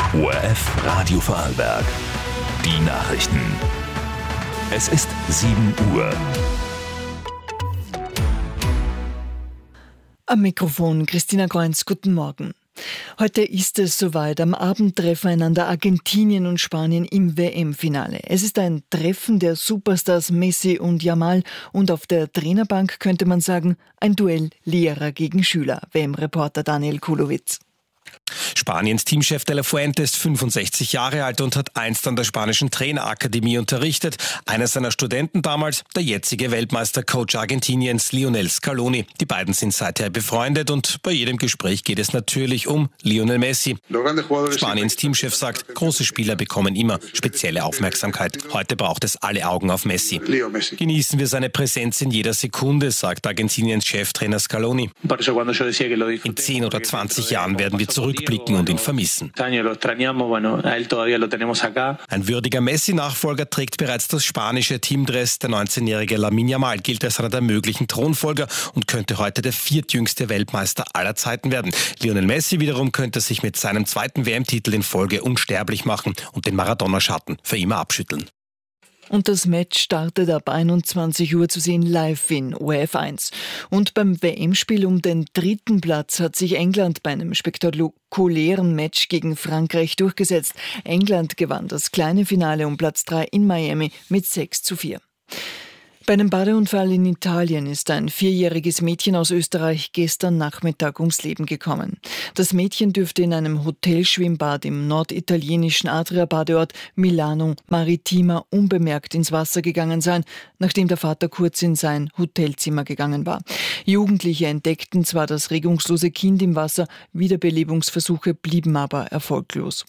ORF Radio Vorarlberg. Die Nachrichten. Es ist 7 Uhr. Am Mikrofon Christina Kreunz, guten Morgen. Heute ist es soweit. Am Abend treffen einander Argentinien und Spanien im WM-Finale. Es ist ein Treffen der Superstars Messi und Yamal und auf der Trainerbank könnte man sagen, ein Duell Lehrer gegen Schüler. WM-Reporter Daniel Kulowitz. Spaniens Teamchef De La Fuente ist 65 Jahre alt und hat einst an der spanischen Trainerakademie unterrichtet. Einer seiner Studenten damals, der jetzige Weltmeister-Coach Argentiniens Lionel Scaloni. Die beiden sind seither befreundet und bei jedem Gespräch geht es natürlich um Lionel Messi. Spaniens Teamchef sagt, große Spieler bekommen immer spezielle Aufmerksamkeit. Heute braucht es alle Augen auf Messi. Genießen wir seine Präsenz in jeder Sekunde, sagt Argentiniens Cheftrainer Scaloni. In 10 oder 20 Jahren werden wir zurückblicken und ihn vermissen. Ein würdiger Messi-Nachfolger trägt bereits das spanische Teamdress. Der 19-jährige Lamine Yamal gilt als einer der möglichen Thronfolger und könnte heute der viertjüngste Weltmeister aller Zeiten werden. Lionel Messi wiederum könnte sich mit seinem zweiten WM-Titel in Folge unsterblich machen und den Maradona-Schatten für immer abschütteln. Und das Match startet ab 21 Uhr zu sehen live in ORF 1. Und beim WM-Spiel um den 3. Platz hat sich England bei einem spektakulären Match gegen Frankreich durchgesetzt. England gewann das kleine Finale um Platz 3 in Miami mit 6:4. Bei einem Badeunfall in Italien ist ein 4-jähriges Mädchen aus Österreich gestern Nachmittag ums Leben gekommen. Das Mädchen dürfte in einem Hotelschwimmbad im norditalienischen Adria-Badeort Milano Maritima unbemerkt ins Wasser gegangen sein, nachdem der Vater kurz in sein Hotelzimmer gegangen war. Jugendliche entdeckten zwar das regungslose Kind im Wasser, Wiederbelebungsversuche blieben aber erfolglos.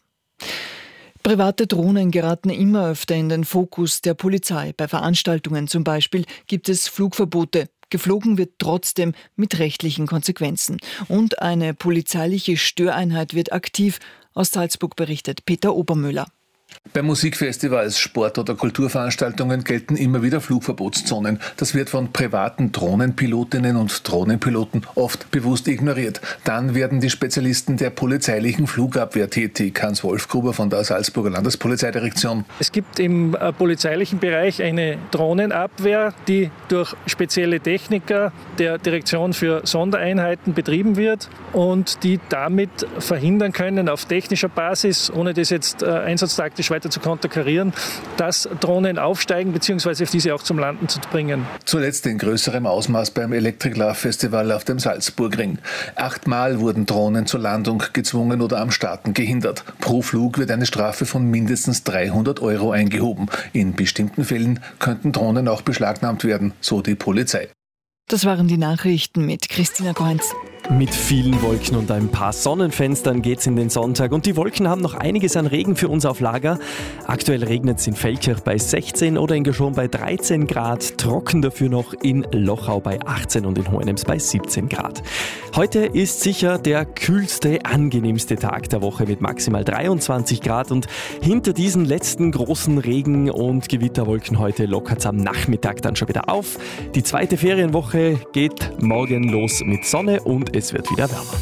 Private Drohnen geraten immer öfter in den Fokus der Polizei. Bei Veranstaltungen zum Beispiel gibt es Flugverbote. Geflogen wird trotzdem mit rechtlichen Konsequenzen. Und eine polizeiliche Störeinheit wird aktiv. Aus Salzburg berichtet Peter Obermüller. Bei Musikfestivals, Sport- oder Kulturveranstaltungen gelten immer wieder Flugverbotszonen. Das wird von privaten Drohnenpilotinnen und Drohnenpiloten oft bewusst ignoriert. Dann werden die Spezialisten der polizeilichen Flugabwehr tätig. Hans Wolfgruber von der Salzburger Landespolizeidirektion. Es gibt im polizeilichen Bereich eine Drohnenabwehr, die durch spezielle Techniker der Direktion für Sondereinheiten betrieben wird und die damit verhindern können, auf technischer Basis, ohne das jetzt einsatztaktisch weiter zu konterkarieren, dass Drohnen aufsteigen bzw. diese auch zum Landen zu bringen. Zuletzt in größerem Ausmaß beim Electric Love Festival auf dem Salzburgring. 8-mal wurden Drohnen zur Landung gezwungen oder am Starten gehindert. Pro Flug wird eine Strafe von mindestens 300 € eingehoben. In bestimmten Fällen könnten Drohnen auch beschlagnahmt werden, so die Polizei. Das waren die Nachrichten mit Christina Kreunz. Mit vielen Wolken und ein paar Sonnenfenstern geht's in den Sonntag und die Wolken haben noch einiges an Regen für uns auf Lager. Aktuell regnet es in Feldkirch bei 16 oder in Gerschon bei 13 Grad, trocken dafür noch in Lochau bei 18 und in Hohenems bei 17 Grad. Heute ist sicher der kühlste, angenehmste Tag der Woche mit maximal 23 Grad und hinter diesen letzten großen Regen- und Gewitterwolken heute lockert's am Nachmittag dann schon wieder auf. Die zweite Ferienwoche geht morgen los mit Sonne und es wird wieder wärmer.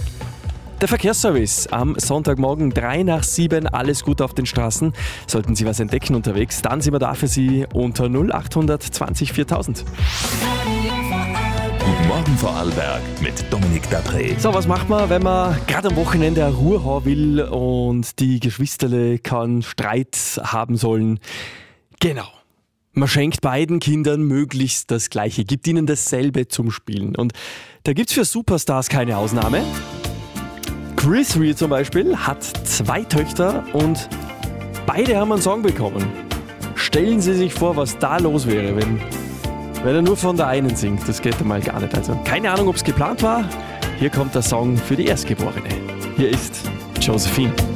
Der Verkehrsservice am Sonntagmorgen 6:03, alles gut auf den Straßen. Sollten Sie was entdecken unterwegs, dann sind wir da für Sie unter 0800 20 4000. Guten Morgen Vorarlberg mit Dominik Dapré. So, was macht man, wenn man gerade am Wochenende eine Ruhe haben will und die Geschwisterle keinen Streit haben sollen? Genau. Man schenkt beiden Kindern möglichst das Gleiche, gibt ihnen dasselbe zum Spielen. Und da gibt's für Superstars keine Ausnahme. Chris Rea zum Beispiel hat 2 Töchter und beide haben einen Song bekommen. Stellen Sie sich vor, was da los wäre, wenn er nur von der einen singt. Das geht einmal gar nicht. Also keine Ahnung, ob es geplant war. Hier kommt der Song für die Erstgeborene. Hier ist Josephine.